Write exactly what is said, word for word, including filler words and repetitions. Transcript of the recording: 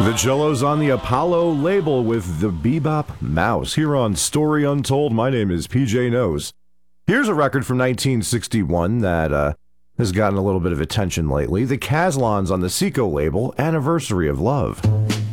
The Cellos on the Apollo label with the Bebop Mouse. Here on Story Untold, my name is P J Knows. Here's a record from nineteen sixty-one that uh, has gotten a little bit of attention lately. The Caslons on the Seco label, Anniversary of Love.